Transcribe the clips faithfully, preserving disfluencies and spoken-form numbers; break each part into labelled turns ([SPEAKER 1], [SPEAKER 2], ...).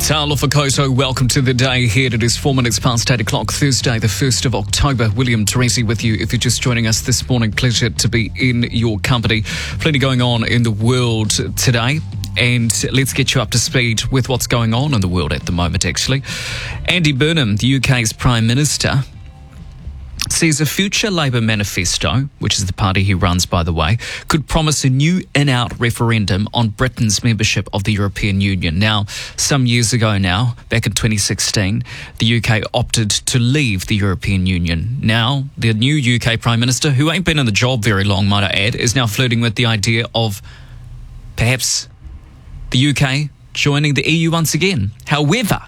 [SPEAKER 1] Talofa Koto, welcome to the day here. It is four minutes past eight o'clock, Thursday, the first of October. William Teresi with you. If you're just joining us this morning, pleasure to be in your company. Plenty going on in the world today. And let's get you up to speed with what's going on in the world at the moment, actually. Andy Burnham, the U K's Prime Minister, says a future Labour manifesto, which is the party he runs, by the way, could promise a new in-out referendum on Britain's membership of the European Union. Now, some years ago now, back in twenty sixteen, the U K opted to leave the European Union. Now, the new U K Prime Minister, who ain't been in the job very long, might I add, is now flirting with the idea of perhaps the U K joining the E U once again. However,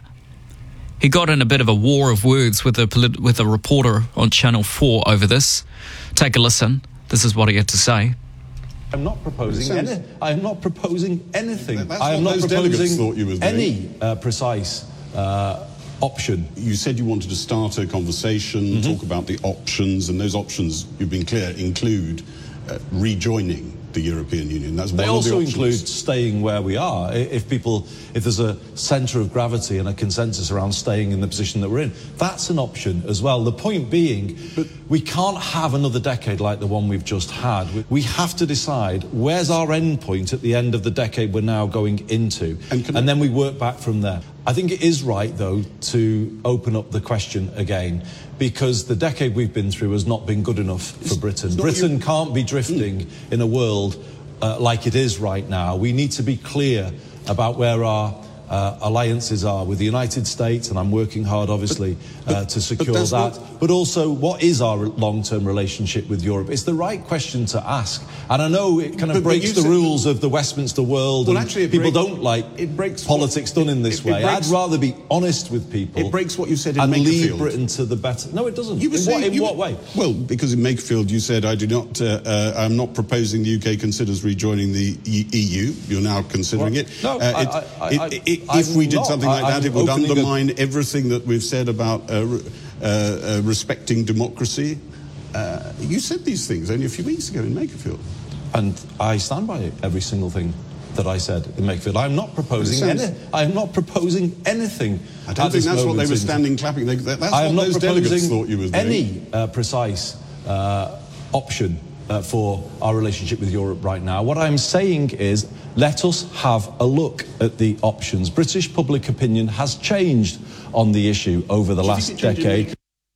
[SPEAKER 1] he got in a bit of a war of words with a polit- with a reporter on Channel four over this. Take a listen. This is what he had to say.
[SPEAKER 2] I'm not proposing any. I am not proposing anything.
[SPEAKER 3] That's
[SPEAKER 2] I am
[SPEAKER 3] what
[SPEAKER 2] not
[SPEAKER 3] those delegates
[SPEAKER 2] proposing
[SPEAKER 3] thought you was doing.
[SPEAKER 2] any uh, precise uh, option.
[SPEAKER 3] You said you wanted to start a conversation, mm-hmm. talk about the options, and those options, you've been clear, include uh, rejoining the European Union. That's one
[SPEAKER 2] they
[SPEAKER 3] of
[SPEAKER 2] also
[SPEAKER 3] the options.
[SPEAKER 2] include staying where we are. If people, if there's a centre of gravity and a consensus around staying in the position that we're in, that's an option as well. The point being, but we can't have another decade like the one we've just had. We have to decide where's our end point at the end of the decade we're now going into, and, and I, then we work back from there. I think it is right, though, to open up the question again, because the decade we've been through has not been good enough for Britain. Britain you... can't be drifting mm. in a world uh, like it is right now. We need to be clear about where our uh, alliances are with the United States, and I'm working hard, obviously, but, but, uh, to secure but that. What... But also, what is our long-term relationship with Europe? It's the right question to ask. And I know it kind of but, breaks but the rules of the Westminster world,
[SPEAKER 3] well,
[SPEAKER 2] and
[SPEAKER 3] actually
[SPEAKER 2] people
[SPEAKER 3] breaks,
[SPEAKER 2] don't like
[SPEAKER 3] it breaks
[SPEAKER 2] politics
[SPEAKER 3] what,
[SPEAKER 2] done in this
[SPEAKER 3] it, it
[SPEAKER 2] way.
[SPEAKER 3] breaks,
[SPEAKER 2] I'd rather be honest with people.
[SPEAKER 3] It breaks what you said in
[SPEAKER 2] and
[SPEAKER 3] Makerfield.
[SPEAKER 2] lead Britain to the better. No, it doesn't.
[SPEAKER 3] You were
[SPEAKER 2] in
[SPEAKER 3] saying,
[SPEAKER 2] what, in
[SPEAKER 3] you,
[SPEAKER 2] what way?
[SPEAKER 3] Well, because in Makerfield you said, I do not, uh, uh, I'm not proposing the U K considers rejoining the E U. You're now considering
[SPEAKER 2] well,
[SPEAKER 3] it.
[SPEAKER 2] No,
[SPEAKER 3] uh,
[SPEAKER 2] I,
[SPEAKER 3] it,
[SPEAKER 2] I,
[SPEAKER 3] it,
[SPEAKER 2] I,
[SPEAKER 3] it
[SPEAKER 2] I,
[SPEAKER 3] if we did
[SPEAKER 2] not.
[SPEAKER 3] something like
[SPEAKER 2] I,
[SPEAKER 3] that, it would undermine
[SPEAKER 2] a...
[SPEAKER 3] everything that we've said about uh, uh, uh, respecting democracy. Uh, you said these things only a few weeks ago in Makerfield.
[SPEAKER 2] And I stand by it, every single thing that I said in Makerfield. I'm not proposing
[SPEAKER 3] sounds...
[SPEAKER 2] any, I am not proposing anything.
[SPEAKER 3] I don't think that's what they were standing clapping. They, that, that's
[SPEAKER 2] I am
[SPEAKER 3] what
[SPEAKER 2] not
[SPEAKER 3] those delegates thought you were doing.
[SPEAKER 2] Any uh, precise uh, option uh, for our relationship with Europe right now. What I'm saying is, let us have a look at the options. British public opinion has changed on the issue over the last decade.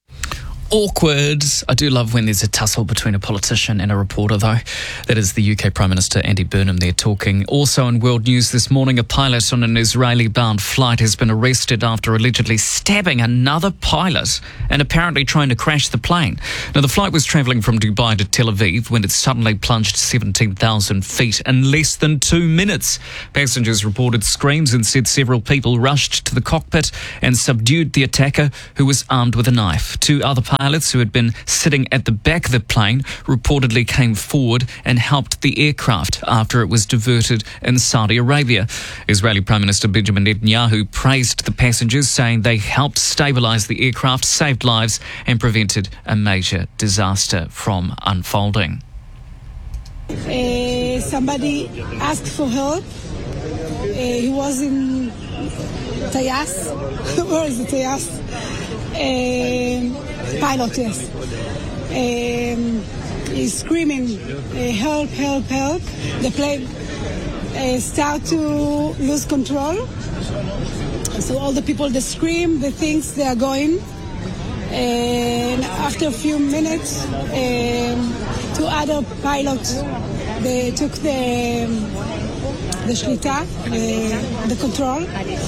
[SPEAKER 1] Awkward. I do love when there's a tussle between a politician and a reporter, though. That is the U K Prime Minister Andy Burnham there talking. Also in world news this morning, a pilot on an Israeli-bound flight has been arrested after allegedly stabbing another pilot and apparently trying to crash the plane. Now, the flight was travelling from Dubai to Tel Aviv when it suddenly plunged seventeen thousand feet in less than two minutes. Passengers reported screams and said several people rushed to the cockpit and subdued the attacker, who was armed with a knife. Two other pilots Pilots who had been sitting at the back of the plane reportedly came forward and helped the aircraft after it was diverted in Saudi Arabia. Israeli Prime Minister Benjamin Netanyahu praised the passengers, saying they helped stabilise the aircraft, saved lives and prevented a major disaster from unfolding.
[SPEAKER 4] Uh, somebody asked for help. Uh, he was in Tayas. Where is the Tayas? Um, pilot, yes. Um, he's screaming, uh, help, help, help. The plane uh, start to lose control. So all the people, they scream, they think they are going. And after a few minutes, um, two other pilots, they took the the shlita, the, the control.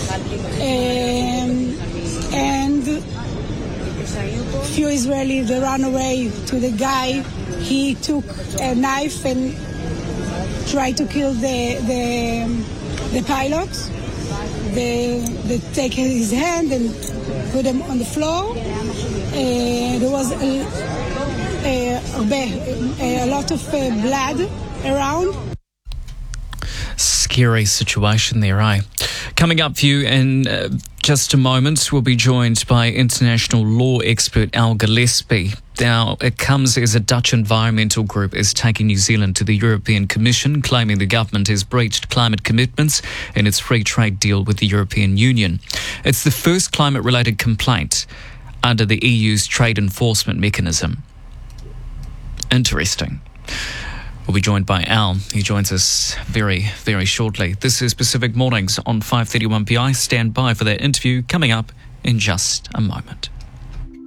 [SPEAKER 4] Um, and few Israelis, they ran away to the guy. He took a knife and tried to kill the the, the pilot. They, they take his hand and put him on the floor. Uh, there was a, a, a, a lot of uh, blood around.
[SPEAKER 1] Scary situation there, eh? Coming up for you in uh, just a moment, we'll be joined by international law expert Al Gillespie. Now, it comes as a Dutch environmental group is taking New Zealand to the European Commission, claiming the government has breached climate commitments in its free trade deal with the European Union. It's the first climate-related complaint under the E U's trade enforcement mechanism. Interesting. We'll be joined by Al. He joins us very, very shortly. This is Pacific Mornings on five thirty-one P I. Stand by for that interview coming up in just a moment.